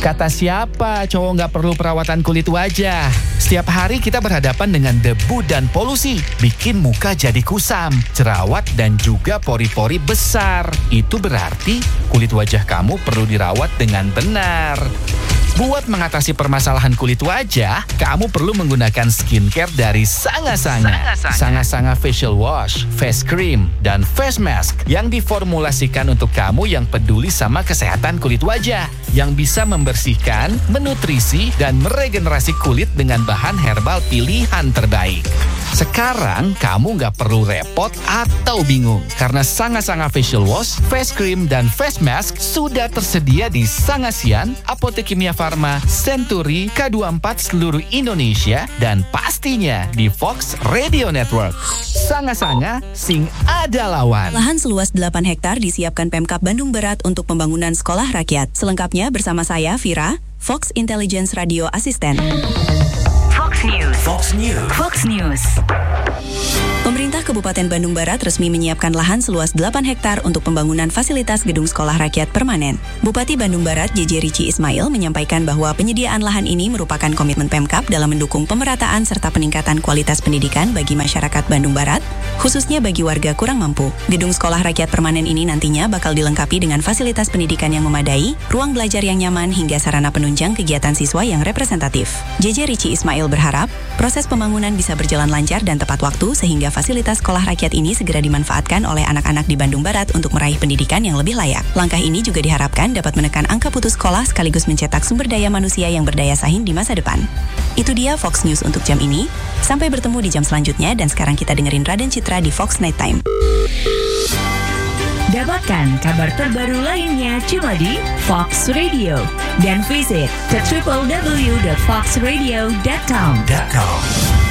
Kata siapa cowok nggak perlu perawatan kulit wajah? Setiap hari kita berhadapan dengan debu dan polusi. Bikin muka jadi kusam, jerawat, dan juga pori-pori besar. Itu berarti kulit wajah kamu perlu dirawat dengan benar. Buat mengatasi permasalahan kulit wajah, kamu perlu menggunakan skincare dari Sanga-Sanga. Sanga-Sanga Facial Wash, Face Cream, dan Face Mask yang diformulasikan untuk kamu yang peduli sama kesehatan kulit wajah. Yang bisa membersihkan, menutrisi, dan meregenerasi kulit dengan bahan herbal pilihan terbaik. Sekarang kamu nggak perlu repot atau bingung karena Sanga-Sanga Facial Wash, Face Cream, dan Face Mask sudah tersedia di Sangasian, Apotek Kimia Farma, Century, K24 seluruh Indonesia, dan pastinya di Fox Radio Network. Sanga-Sanga, sing ada lawan. Lahan seluas 8 hektar disiapkan Pemkab Bandung Barat untuk pembangunan sekolah rakyat. Selengkapnya bersama saya, Vira, Fox Intelligence Radio Assistant. Fox News. Fox News. Fox News. Pemerintah Kabupaten Bandung Barat resmi menyiapkan lahan seluas 8 hektar untuk pembangunan fasilitas gedung sekolah rakyat permanen. Bupati Bandung Barat, JJ Rici Ismail, menyampaikan bahwa penyediaan lahan ini merupakan komitmen Pemkab dalam mendukung pemerataan serta peningkatan kualitas pendidikan bagi masyarakat Bandung Barat, khususnya bagi warga kurang mampu. Gedung sekolah rakyat permanen ini nantinya bakal dilengkapi dengan fasilitas pendidikan yang memadai, ruang belajar yang nyaman, hingga sarana penunjang kegiatan siswa yang representatif. JJ Rici Ismail berharap proses pembangunan bisa berjalan lancar dan tepat waktu sehingga fasilitas sekolah rakyat ini segera dimanfaatkan oleh anak-anak di Bandung Barat untuk meraih pendidikan yang lebih layak. Langkah ini juga diharapkan dapat menekan angka putus sekolah sekaligus mencetak sumber daya manusia yang berdaya saing di masa depan. Itu dia Fox News untuk jam ini. Sampai bertemu di jam selanjutnya dan sekarang kita dengerin Raden Citra di Fox Night Time. Dapatkan kabar terbaru lainnya cuma di Fox Radio dan visit ke www.foxradio.com.